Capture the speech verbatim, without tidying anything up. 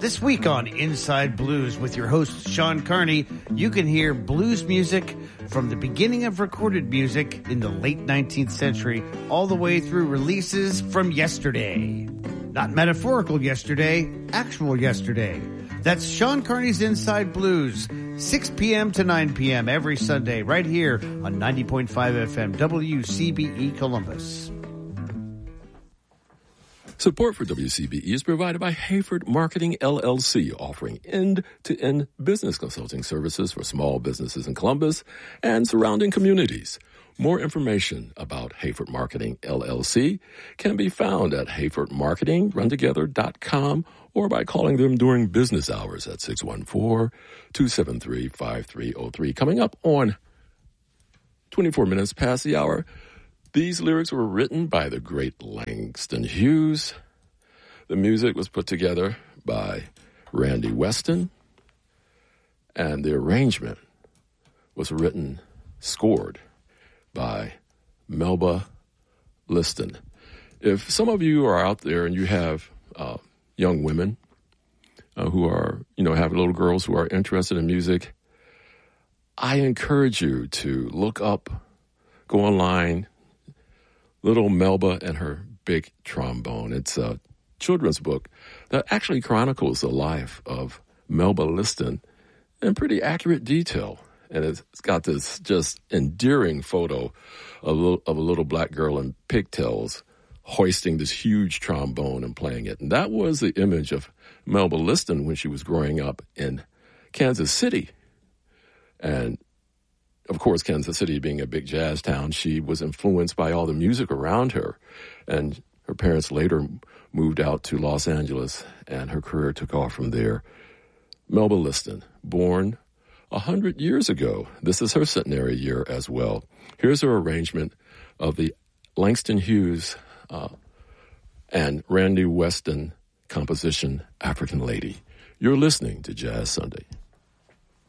This week on Inside Blues with your host, Sean Carney, you can hear blues music from the beginning of recorded music in the late nineteenth century all the way through releases from yesterday. Not metaphorical yesterday, actual yesterday. That's Sean Carney's Inside Blues, six p.m. to nine p.m. every Sunday right here on ninety point five F M W C B E Columbus. Support for W C B E is provided by Hayford Marketing, L L C, offering end-to-end business consulting services for small businesses in Columbus and surrounding communities. More information about Hayford Marketing, L L C can be found at hayford marketing run together dot com or by calling them during business hours at six one four, two seven three, five three zero three. Coming up on twenty-four minutes past the hour, these lyrics were written by the great Langston Hughes. The music was put together by Randy Weston, and the arrangement was written, scored by Melba Liston. If some of you are out there and you have uh, young women uh, who are, you know, have little girls who are interested in music, I encourage you to look up, go online, Little Melba and Her Big Trombone. It's a children's book that actually chronicles the life of Melba Liston in pretty accurate detail. And it's got this just endearing photo of a little, of a little black girl in pigtails hoisting this huge trombone and playing it. And that was the image of Melba Liston when she was growing up in Kansas City. And of course, Kansas City being a big jazz town, she was influenced by all the music around her. And her parents later moved out to Los Angeles, and her career took off from there. Melba Liston, born a hundred years ago. This is her centenary year as well. Here's her arrangement of the Langston Hughes uh, and Randy Weston composition, African Lady. You're listening to Jazz Sunday.